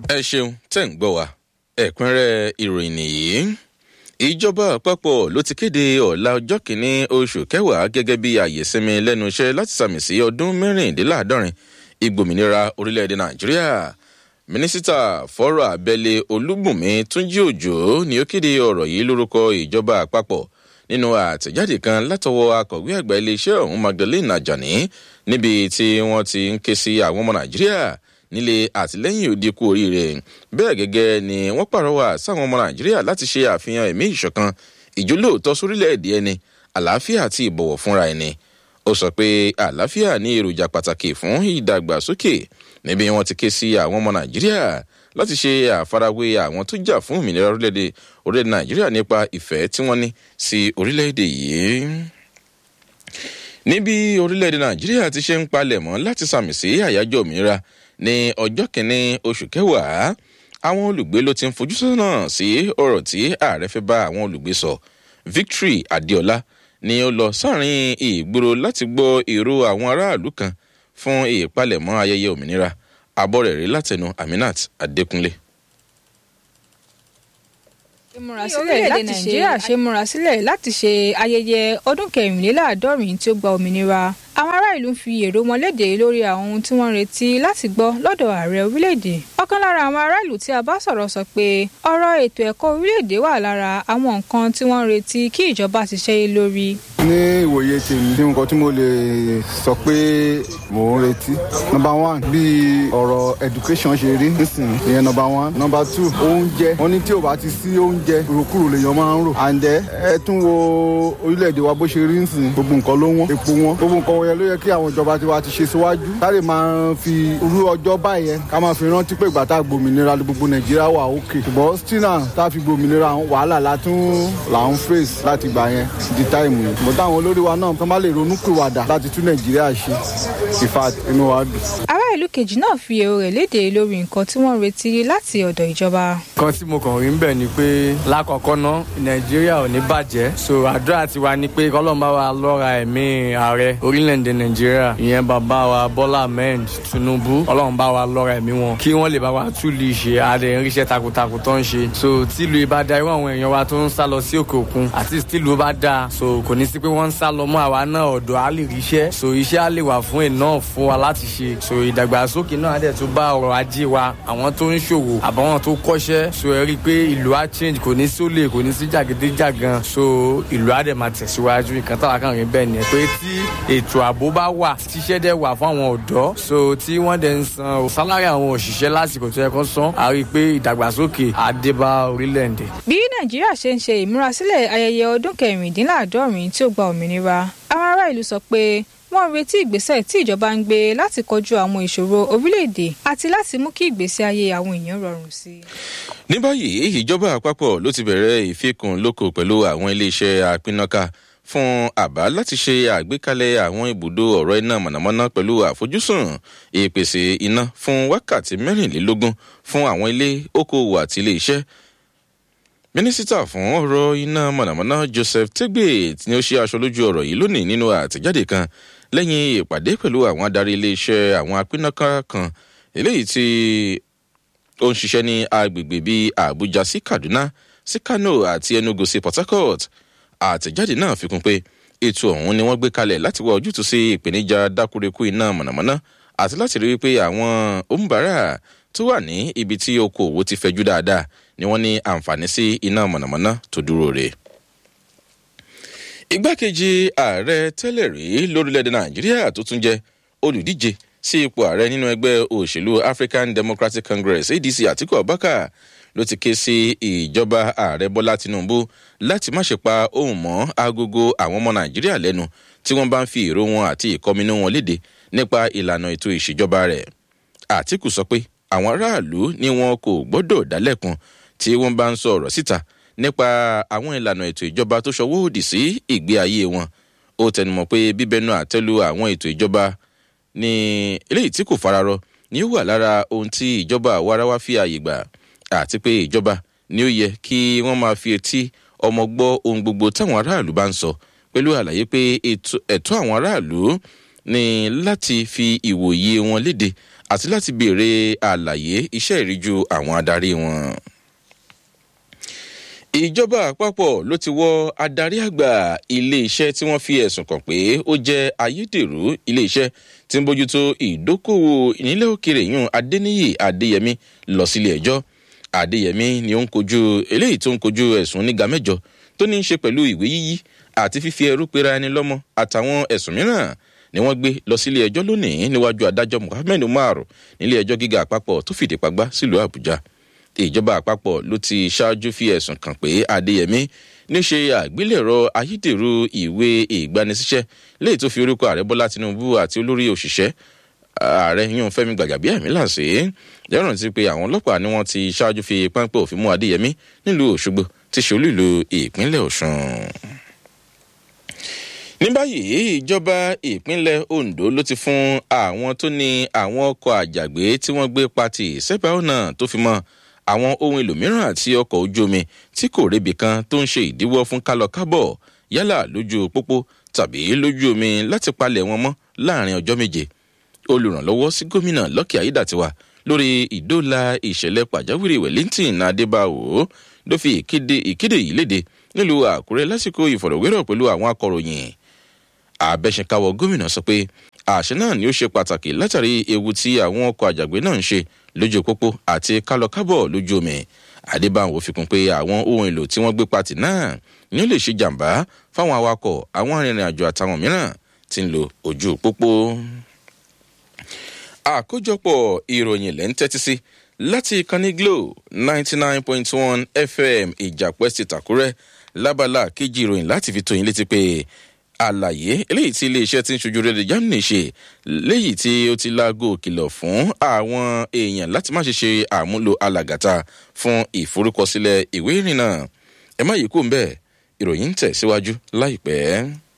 ẹ ṣeun tẹ́ ń gbọ́ wa ẹ̀kúnrẹ́rẹ́ ìròyìn nìyí. Ìjọba àpapọ̀ ló ti kéde ọ̀la ọjọ́ kìíní oṣù kẹwàá gẹ́gẹ́ bí àyè sinmi lẹ́nu iṣẹ́ láti sàmì sí ọdún mẹ́rìndínláàádọ́rin ìgbòmìnira orílẹ̀-èdè Nàìjíríà. Mínísítà fọ́rọ̀ abẹ́lé Olúbùnmi Túnjí Òjó ni ó kéde ọ̀rọ̀ yìí lórúkọ ìjọba àpapọ̀ nínú àtẹ̀jáde kan látọwọ́ akọ̀wé àgbà iléeṣẹ́ ọ̀hún Magdalene Ajani níbi tí wọ́n ti ń ké sí àwọn ọmọ Nàìjíríà nílé àtìlẹ́yìn òde kú oríire. Bẹ́ẹ̀ gẹ́gẹ́ ni wọ́n pàrọwà sáwọn ọmọ Nàìjíríà láti ṣe àfihàn ẹ̀mí ìṣọ̀kan, ìjólóòtọ́ sórílẹ̀-èdè ẹni, àlàáfíà àti ìbọ̀wọ̀ fúnra ẹni. Ó sọ pé àlàáfíà ní èròjà pàtàkì fún ìdàgbàsókè níbi wọ́n ti ké sí àwọn ọmọ Nàìjíríà láti ṣe àfarawé àwọn tó jà fún òmìnira orílẹ̀-èdè Nàìjíríà nípa ìfẹ́ tí wọ́n ní sí orílẹ̀-èdè yìí. Níbi orílẹ̀-èdè Nàìjíríà ti ṣe ń palẹ̀mọ́ láti sàmì sí àyájọ́ òmìnira ní ọjọ́ kìíní oṣù kẹwàá, àwọn olùgbé ló ti ń fojú sọ́nà sí ọ̀rọ̀ tí ààrẹ fẹ́ bá àwọn olùgbé sọ. Victory Adéọlá ni ó lọ sáàrin ìgboro láti gbọ́ èrò àwọn aráàlú kan fún ìpalẹ̀mọ́ ayẹyẹ òmìnira. Àbọ̀ rẹ̀ rí látẹnu Aminat Adékúnlé. Orílẹ̀-èdè Nàìjíríà ṣe múra sílẹ̀ láti ṣe ayẹyẹ ọdún kẹrìnléláàádọ́rin tí ó gba òmìnira. Àwọn ará ìlú ń fi èrò wọn léde lórí àwọn ohun tí wọ́n ń retí láti gbọ́ lọ́dọ̀ ààrẹ orílẹ̀-èdè. Ọ̀kan lára àwọn ará ìlú tí a bá sọ̀rọ̀ sọ pé ọ̀rọ̀ ètò ẹ̀kọ́ orílẹ̀-èdè wà lára àwọn nǹkan tí wọ́n ń retí kí ìjọba ti ṣe lórí. Ní ìwòye tèmi, ní nǹkan tí mo lè sọ pé mò ń retí. Number one, bí ọ̀rọ̀ education ṣe rí nísìnyí, ìyẹn number one. Number two, oúnjẹ. Wọ́n ní tí ò bá ti sí oúnjẹ, ìròkúrò lèèyàn máa ń rò. Àǹdẹ́ ẹ tún wo orílẹ̀-èdè wa bó ṣe rí nísìnyí, gbogbo nǹkan ló wọ́n, epo wọn. Gbogbo nǹkan wọ̀nyẹn ló yẹ kí àwọn ìjọba tiwa ti ṣe síwájú. Káre máa fi irú ọjọ́ báyẹn ká máa fi rántí pé ìgbà tá a gbòmìnira gbogbo Nàìjíríà wà òkè. Ṣùgbọ́n still náà tá a fi gbòmìnira wàhálà là ń face láti gbà yẹn di táìmù yẹn. Mo táwọn olórí wa náà tó má lè ronú pìwàdà láti tún Nàìjíríà ṣe. Ìfà inú wa dùn. Ará ìlú kejì náà fi èrò rẹ̀ léde lórí nǹkan tí wọ́n retí láti ọ̀dọ̀ ìjọba. Kan tí mo kàn rí ń bẹ̀ ni pé lákọ̀ọ́kọ́ ná Nàìjíríà ò ní bàjẹ́. So àdúrà tiwa ni pé k'Ọlọ́run bá wa lọ́ra ẹ̀mí ààrẹ orílẹ̀-èdè Nàìjíríà, ìyẹn bàbá wa Bọ́lá Ahmed Tinubu, Ọlọ́run bá wa lọ́ra ẹ̀mí wọn kí wọ́n lè bá wa túlù ìṣe adé irinṣẹ́ takuntakun tó ń ṣe. So tílu ibà da irú àwọn èèyàn wa tó ń sá lọ sí òkè òkun àti tílu bá da, so kò ní sí pé wọ́n ń sá lọ mọ́ àwa náà ọ̀dọ̀ á lè ríṣẹ́. So iṣẹ́ á lè wà fún iná fún wa láti ṣe. So ìdàgbàsókè náà á dẹ̀ tún bá ọrọ̀ ajé wa, àwọn tó ń ṣòwò àbáwọn tó kọ́ṣẹ́. So ẹ rí i pé ìlú á change, kò ní sólè, kò ní sí jàgídíjàgan. So ìlú á dẹ̀ máa tẹ̀síwájú. Nǹkan táwa kàn rí bẹ́ẹ̀ ni pé tí ètò ààbò bá wà, tíṣẹ́ dẹ̀ wà fún àwọn ọ̀dọ́, so tí wọ́n dẹ̀ ń san sálárì àwọn òṣìṣẹ́ lásìkò tó yẹ kó san, a rí i pé ìdàgbàsókè á dé bá orílẹ̀-èdè. Bí Nàìjíríà ṣe ń ṣe ìmúrasílẹ̀ ayẹyẹ ọdún kẹrìndínláàádọ́rin tí ó gba òmìnira, àwọn ará ìlú sọ pé wọ́n retí ìgbésẹ̀ tí ìjọba ń gbé láti kojú àwọn ìṣòro orílẹ̀-èdè àti láti mú kí ìgbésí ayé àwọn èèyàn rọrùn sí i. Ní báyìí, ìjọba àpapọ̀ ló ti bẹ̀rẹ̀ ìfikùnlukùn pẹ̀lú àwọn iléeṣẹ́ àpínnáká fún àbá láti ṣe àgbékalẹ̀ àwọn ibùdó ọ̀rọ̀ iná mọ̀nàmọ́ná pẹ̀lú àfojúsùn ìpèsè iná fún wákàtí 24 fún àwọn ilé okòwò àti ilé iṣẹ́. Mínísítà fún ọ̀rọ̀ iná mọ̀nàmọ́ná Joseph Tegbe ni ó ṣe aṣọ lójú ọ̀rọ̀ yìí lónìí nínú àtẹ̀jáde kan lẹ́yìn ìpàdé pẹ̀lú àwọn adarí ilé iṣẹ́ àwọn apínnáká kan eléyìí tí ó ń ṣiṣẹ́ ní agbègbè bíi Àbújá sí Kaduna sí Kano àti Enugu sí Port Harcourt. Àtẹ̀jáde náà fi kún pé ètò ọ̀hún ni wọ́n gbé kalẹ̀ láti wá ojútùú sí ìpèníjà dákúrekú iná mọ̀nàmọ́ná àti láti rí wípé àwọn oníbàárà tó wà ní ibi tí okòwò ti fẹ̀jú dáadáa ni wọ́n ní àǹfààní sí iná mọ̀nàmọ́ná tó dúró re. Igbákejì ààrẹ tẹ́lẹ̀ rí lórílẹ̀‐èdè Nàìjíríà tó tún jẹ́ olùdíje sí ipò ààrẹ nínú ẹgbẹ́ òṣèlú African Democratic Congress ADC Atiku Abubakar ló ti ké sí ìjọba ààrẹ Bọ́lá Tinubu láti má ṣe pa ohùn mọ́ agogo àwọn ọmọ Nàìjíríà lẹ́nu tí wọ́n bá ń fi èrò wọn àti ìkọminú wọn léde nípa ìlànà ètò ìṣèjọba rẹ̀. Atiku sọ pé àwọn aráàlú ni wọn kò gbọ́dọ̀ dálẹ́kun tí wọ́n bá ń sọ ọ̀rọ̀ síta nípa àwọn ìlànà ètò ìjọba tó ṣọwọ́ òdì sí ìgbé ayé wọn. Ó tẹnumọ́ pé bíbẹnu àtẹ́lu àwọn ètò ìjọba ní eléyìí tí kò fararọ ni ó wà lára ohun tí ìjọba àwarawa fi ààyè gbà, àti pé ìjọba ni ó yẹ kí wọ́n máa fi etí ọmọ gbọ́ ohun gbogbo táwọn aráàlú bá ń sọ, pẹ̀lú àlàyé pé ẹ̀tọ́ àwọn aráàlú ni láti fi ìwòye wọn léde àti láti béèrè àlàyé iṣẹ́ ìríjú àwọn adarí wọn. Ìjọba àpapọ̀ ló ti wọ́ adarí àgbà ilé-iṣẹ́ tí wọ́n fi ẹ̀sùn kàn pé ó jẹ́ ayédèrú ilé-iṣẹ́ tí ń bójútó ìdókòwò nílẹ̀ òkèrè yún Adéníyì Adéyẹmí lọ sílé ẹjọ́. Adéyẹmí ni ó ń kojú eléyìí tó ń kojú ẹ̀sùn oníga mẹ́jọ tó ní í ṣe pẹ̀lú ìwé yíyí àti fífi ẹrú pera ẹni lọ́mọ àtàwọn ẹ̀sùn mìíràn ni wọ́n gbé lọ sílé ẹjọ́ lónìí níwájú adájọ́ Muhammed Umar nílé ẹjọ́ gíga àpapọ̀ tó fìdí pagbá sílùú Àbújá. Ìjọba àpapọ̀ ló ti ṣáájú fi ẹ̀sùn kàn pé Adéyẹmí ní ṣe àgbélẹ̀rọ ayédèrú ìwé ìgbanisíṣẹ́ léyìí tó fi orúkọ ààrẹ Bọ́lá Tinubu àti olórí òṣìṣẹ́ ààrẹ yún Fẹ́mi Gbàjàbíàmílà sí. Lẹ́rùn ti pé àwọn ọlọ́pàá ni wọ́n ti ṣáájú fi páńpẹ́ òfin mú Adéyẹmí nílùú Òṣogbo tí ṣe olú ìlú ìpínlẹ̀ Ọ̀ṣun. Ní báyìí ìjọba ìpínlẹ̀ Ondo ló ti fún àwọn tó ní àwọn ọkọ̀ àjàgbé tí wọ́n gbé pati sẹ́pàọ́nà tó fi mọ́ àwọn ohun èlò mìíràn àti ọkọ̀ ojú omi tí kò rébi kan tó ń ṣe ìdíwọ́ fún kálọ-kábọ̀ yálà lójú pópó tàbí lójú omi láti palẹ̀ wọn mọ́ láàrin ọjọ́ 7. Olùrànlọ́wọ́ sí gómìnà Lucky Aiyedatiwa lórí ìdóòlà ìṣẹ̀lẹ̀ pàjáwìrì Wellington Adébáwò ló fi ìkéde yìí léde nílùú Àkúrẹ́ lásìkò ìfọ̀rọ̀wérọ̀ pẹ̀lú àwọn akọ̀ròyìn. Abẹ́ṣẹ̀káwọ́ gómìnà sọ pé àṣẹ náà ni ó ṣe pàtàkì látàrí ewu tí àwọn ọkọ̀ àjàgbé náà ń ṣe lójú pópó àti kálọ-kábọ̀ lójú omi. Adébáwò fi kún pé àwọn ohun èlò tí wọ́n gbé pati náà ni ó lè ṣe jàǹbá fáwọn awakọ̀ àwọn arìnrìn-àjò àtàwọn mìíràn tí ń lo ojú pópó. Àkójọpọ̀ ìròyìn lẹ́ ń tẹ́tí sí láti ìkànnì Glo 99.1 FM Ìjàpẹ́ ti Tàkúrẹ́ lábala kejì ìròyìn láti fi tó yín létí pé àlàyé eléyìí tí iléeṣẹ́ tí ń ṣojú rẹ̀ Germany ṣe léyìí tí ó ti láago kìlọ̀ fún àwọn èèyàn láti má ṣe àmúlò alàgàtà fún ìforúkọsílẹ̀ ìwé ìrìnnà. Ẹ má yí kúrò ńbẹ̀, ìròyìn ń tẹ̀ síwájú láìpẹ́.